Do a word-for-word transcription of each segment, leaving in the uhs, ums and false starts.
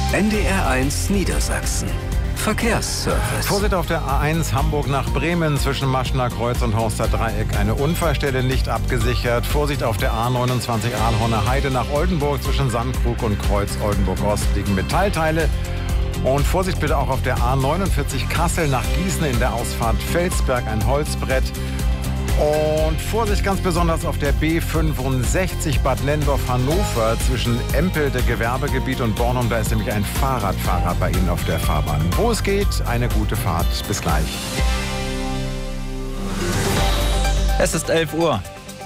N D R eins Niedersachsen. Verkehrsservice. Vorsicht auf der A eins Hamburg nach Bremen zwischen Maschener Kreuz und Horster Dreieck. Eine Unfallstelle nicht abgesichert. Vorsicht auf der A neunundzwanzig Ahlhorner Heide nach Oldenburg zwischen Sandkrug und Kreuz Oldenburg-Ost liegen Metallteile. Und Vorsicht bitte auch auf der A neunundvierzig Kassel nach Gießen in der Ausfahrt Felsberg, ein Holzbrett. Und Vorsicht ganz besonders auf der B fünfundsechzig Bad Nenndorf-Hannover zwischen Empelde Gewerbegebiet und Bornum. Da ist nämlich ein Fahrradfahrer bei Ihnen auf der Fahrbahn. Wo es geht, eine gute Fahrt. Bis gleich. Es ist elf Uhr.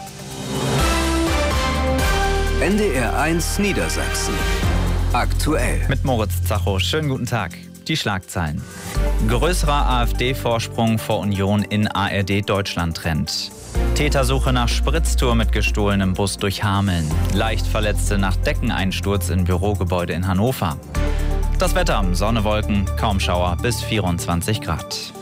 N D R eins Niedersachsen. Aktuell. Mit Moritz Zacho. Schönen guten Tag. Die Schlagzeilen. Größerer AfD-Vorsprung vor Union in A R D-Deutschland-Trend. Tätersuche nach Spritztour mit gestohlenem Bus durch Hameln. Leicht Verletzte nach Deckeneinsturz in Bürogebäude in Hannover. Das Wetter, Sonne, Wolken, kaum Schauer bis vierundzwanzig Grad.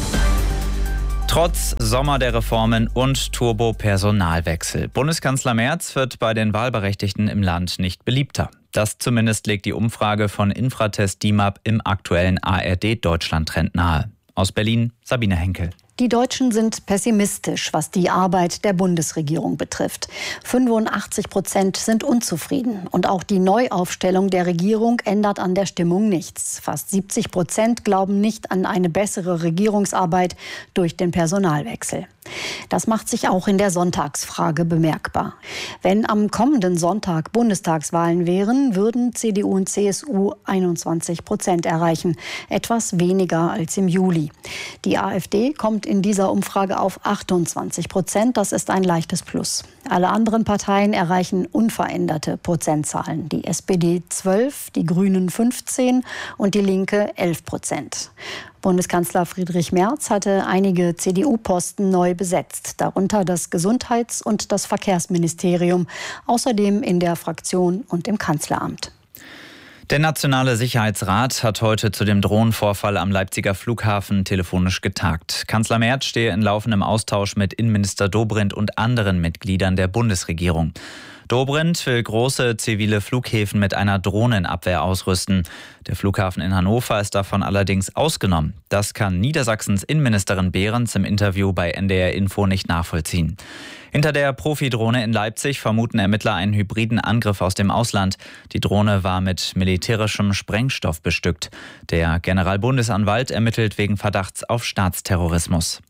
Trotz Sommer der Reformen und Turbo-Personalwechsel. Bundeskanzler Merz wird bei den Wahlberechtigten im Land nicht beliebter. Das zumindest legt die Umfrage von Infratest D I M A P im aktuellen A R D-Deutschland-Trend nahe. Aus Berlin, Sabine Henkel. Die Deutschen sind pessimistisch, was die Arbeit der Bundesregierung betrifft. fünfundachtzig Prozent sind unzufrieden. Und auch die Neuaufstellung der Regierung ändert an der Stimmung nichts. Fast siebzig Prozent glauben nicht an eine bessere Regierungsarbeit durch den Personalwechsel. Das macht sich auch in der Sonntagsfrage bemerkbar. Wenn am kommenden Sonntag Bundestagswahlen wären, würden C D U und C S U einundzwanzig Prozent erreichen. Etwas weniger als im Juli. Die AfD kommt in dieser Umfrage auf achtundzwanzig Prozent. Das ist ein leichtes Plus. Alle anderen Parteien erreichen unveränderte Prozentzahlen. Die S P D zwölf, die Grünen fünfzehn und die Linke elf Prozent. Bundeskanzler Friedrich Merz hatte einige C D U-Posten neu besetzt, darunter das Gesundheits- und das Verkehrsministerium, außerdem in der Fraktion und im Kanzleramt. Der Nationale Sicherheitsrat hat heute zu dem Drohnenvorfall am Leipziger Flughafen telefonisch getagt. Kanzler Merz stehe in laufendem Austausch mit Innenminister Dobrindt und anderen Mitgliedern der Bundesregierung. Dobrindt will große zivile Flughäfen mit einer Drohnenabwehr ausrüsten. Der Flughafen in Hannover ist davon allerdings ausgenommen. Das kann Niedersachsens Innenministerin Behrens im Interview bei N D R Info nicht nachvollziehen. Hinter der Profidrohne in Leipzig vermuten Ermittler einen hybriden Angriff aus dem Ausland. Die Drohne war mit militärischem Sprengstoff bestückt. Der Generalbundesanwalt ermittelt wegen Verdachts auf Staatsterrorismus.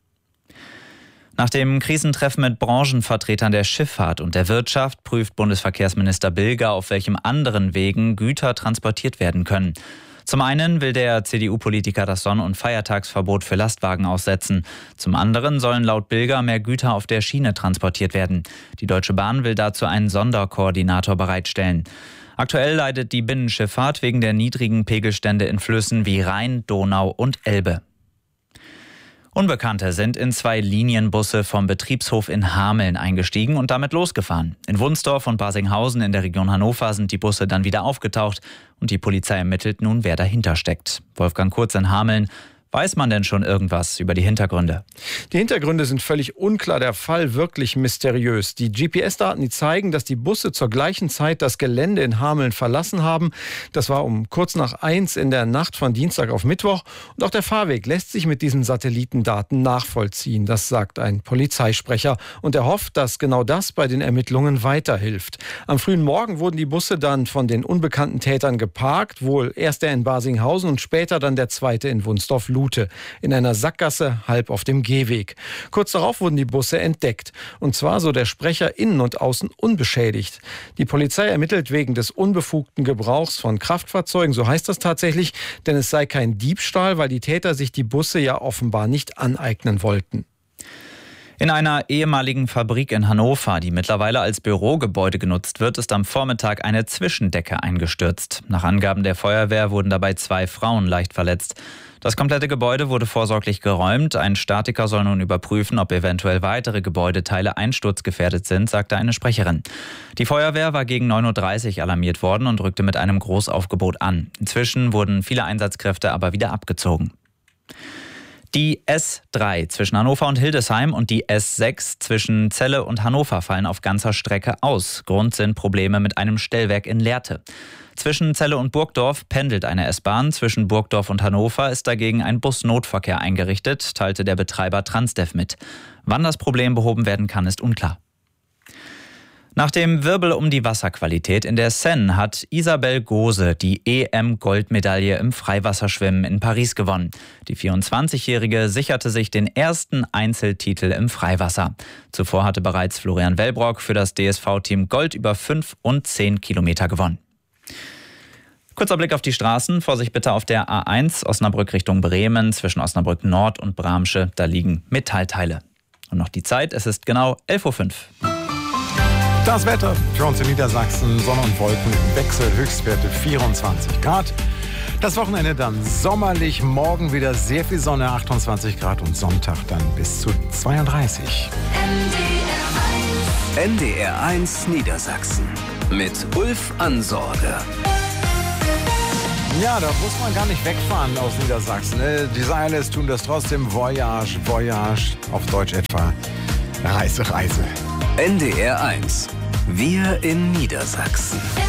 Nach dem Krisentreffen mit Branchenvertretern der Schifffahrt und der Wirtschaft prüft Bundesverkehrsminister Bilger, auf welchem anderen Wegen Güter transportiert werden können. Zum einen will der C D U-Politiker das Sonn- und Feiertagsverbot für Lastwagen aussetzen. Zum anderen sollen laut Bilger mehr Güter auf der Schiene transportiert werden. Die Deutsche Bahn will dazu einen Sonderkoordinator bereitstellen. Aktuell leidet die Binnenschifffahrt wegen der niedrigen Pegelstände in Flüssen wie Rhein, Donau und Elbe. Unbekannte sind in zwei Linienbusse vom Betriebshof in Hameln eingestiegen und damit losgefahren. In Wunsdorf und Barsinghausen in der Region Hannover sind die Busse dann wieder aufgetaucht und die Polizei ermittelt nun, wer dahinter steckt. Wolfgang Kurz in Hameln. Weiß man denn schon irgendwas über die Hintergründe? Die Hintergründe sind völlig unklar, der Fall wirklich mysteriös. Die G P S-Daten, die zeigen, dass die Busse zur gleichen Zeit das Gelände in Hameln verlassen haben. Das war um kurz nach eins in der Nacht von Dienstag auf Mittwoch. Und auch der Fahrweg lässt sich mit diesen Satellitendaten nachvollziehen. Das sagt ein Polizeisprecher. Und er hofft, dass genau das bei den Ermittlungen weiterhilft. Am frühen Morgen wurden die Busse dann von den unbekannten Tätern geparkt. Wohl erst der in Barsinghausen und später dann der zweite in Wunsdorf-Lute. In einer Sackgasse halb auf dem Gehweg. Kurz darauf wurden die Busse entdeckt. Und zwar, so der Sprecher, innen und außen unbeschädigt. Die Polizei ermittelt wegen des unbefugten Gebrauchs von Kraftfahrzeugen, so heißt das tatsächlich, denn es sei kein Diebstahl, weil die Täter sich die Busse ja offenbar nicht aneignen wollten. In einer ehemaligen Fabrik in Hannover, die mittlerweile als Bürogebäude genutzt wird, ist am Vormittag eine Zwischendecke eingestürzt. Nach Angaben der Feuerwehr wurden dabei zwei Frauen leicht verletzt. Das komplette Gebäude wurde vorsorglich geräumt. Ein Statiker soll nun überprüfen, ob eventuell weitere Gebäudeteile einsturzgefährdet sind, sagte eine Sprecherin. Die Feuerwehr war gegen neun Uhr dreißig alarmiert worden und rückte mit einem Großaufgebot an. Inzwischen wurden viele Einsatzkräfte aber wieder abgezogen. Die S drei zwischen Hannover und Hildesheim und die S sechs zwischen Celle und Hannover fallen auf ganzer Strecke aus. Grund sind Probleme mit einem Stellwerk in Lehrte. Zwischen Celle und Burgdorf pendelt eine S-Bahn. Zwischen Burgdorf und Hannover ist dagegen ein Busnotverkehr eingerichtet, teilte der Betreiber Transdev mit. Wann das Problem behoben werden kann, ist unklar. Nach dem Wirbel um die Wasserqualität in der Seine hat Isabel Gose die E M-Goldmedaille im Freiwasserschwimmen in Paris gewonnen. Die vierundzwanzigjährige sicherte sich den ersten Einzeltitel im Freiwasser. Zuvor hatte bereits Florian Wellbrock für das D S V-Team Gold über fünf und zehn Kilometer gewonnen. Kurzer Blick auf die Straßen. Vorsicht bitte auf der A eins Osnabrück Richtung Bremen zwischen Osnabrück Nord und Bramsche. Da liegen Metallteile. Und noch die Zeit, es ist genau elf Uhr fünf. Das Wetter für uns in Niedersachsen, Sonne und Wolken im Wechsel, Höchstwerte vierundzwanzig Grad. Das Wochenende dann sommerlich, morgen wieder sehr viel Sonne, achtundzwanzig Grad und Sonntag dann bis zu zweiunddreißig. N D R eins Niedersachsen mit Ulf Ansorge. Ja, da muss man gar nicht wegfahren aus Niedersachsen. Die Seiles tun das trotzdem. Voyage, Voyage, auf Deutsch etwa Reise, Reise. N D R eins. Wir in Niedersachsen.